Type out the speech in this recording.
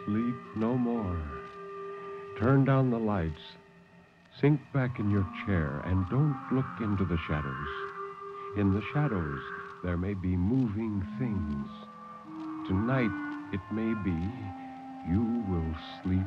sleep no more. Turn down the lights, sink back in your chair, and don't look into the shadows. In the shadows, there may be moving things. Tonight, it may be, you will sleep